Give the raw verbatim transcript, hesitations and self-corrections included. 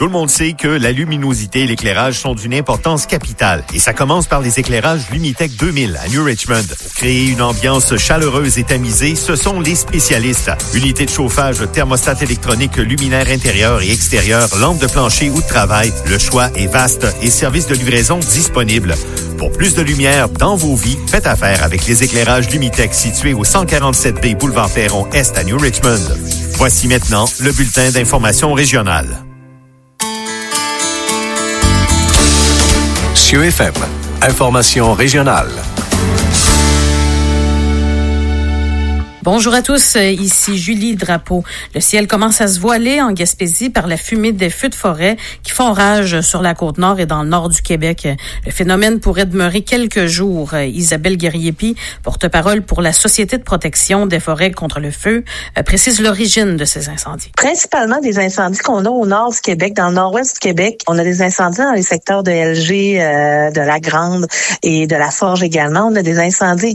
Tout le monde sait que la luminosité et l'éclairage sont d'une importance capitale. Et ça commence par les éclairages Lumitech deux mille à New Richmond. Pour créer une ambiance chaleureuse et tamisée, ce sont les spécialistes. Unité de chauffage, thermostat électronique, luminaire intérieur et extérieur, lampe de plancher ou de travail. Le choix est vaste et service de livraison disponible. Pour plus de lumière dans vos vies, faites affaire avec les éclairages Lumitech situés au cent quarante-sept B Boulevard Perron Est à New Richmond. Voici maintenant le bulletin d'information régionale. C E F M, information régionale. Bonjour à tous, ici Julie Drapeau. Le ciel commence à se voiler en Gaspésie par la fumée des feux de forêt qui font rage sur la Côte-Nord et dans le nord du Québec. Le phénomène pourrait demeurer quelques jours. Isabelle Guerrier-Py, porte-parole pour la Société de protection des forêts contre le feu, précise l'origine de ces incendies. Principalement des incendies qu'on a au nord du Québec, dans le nord-ouest du Québec. On a des incendies dans les secteurs de L G, euh, de la Grande et de la Forge également. On a des incendies